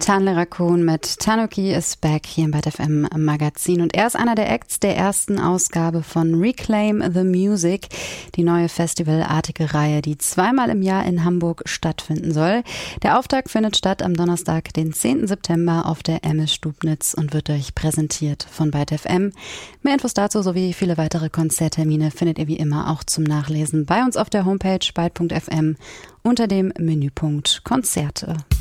Tanle Raccoon mit Tanuki is Back hier im Byte FM Magazin. Und er ist einer der Acts der ersten Ausgabe von Reclaim the Music, die neue festivalartige Reihe, die zweimal im Jahr in Hamburg stattfinden soll. Der Auftakt findet statt am Donnerstag, den 10. September auf der MS Stubnitz und wird euch präsentiert von Byte FM. Mehr Infos dazu sowie viele weitere Konzerttermine findet ihr wie immer auch zum Nachlesen bei uns auf der Homepage byte.fm unter dem Menüpunkt Konzerte.